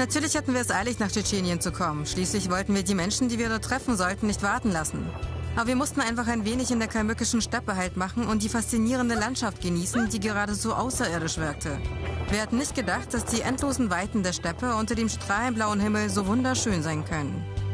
Natürlich hatten wir es eilig, nach Tschetschenien zu kommen. Schließlich wollten wir die Menschen, die wir dort treffen sollten, nicht warten lassen. Aber wir mussten einfach ein wenig in der kalmückischen Steppe Halt machen und die faszinierende Landschaft genießen, die gerade so außerirdisch wirkte. Wir hatten nicht gedacht, dass die endlosen Weiten der Steppe unter dem strahlenblauen Himmel so wunderschön sein können.